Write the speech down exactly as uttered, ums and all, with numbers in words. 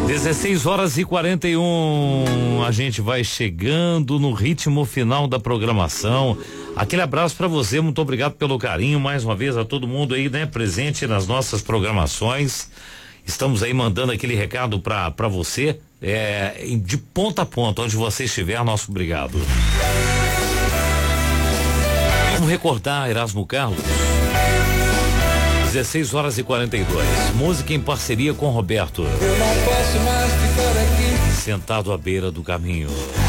dezesseis horas e quarenta e um, a gente vai chegando no ritmo final da programação. Aquele abraço para você, muito obrigado pelo carinho mais uma vez a todo mundo aí, né, presente nas nossas programações. Estamos aí mandando aquele recado para para você, é, de ponta a ponta, onde você estiver, nosso obrigado. Vamos recordar Erasmo Carlos. dezesseis horas e quarenta e dois. Música em parceria com Roberto. Eu não posso mais ficar aqui. Sentado à beira do caminho.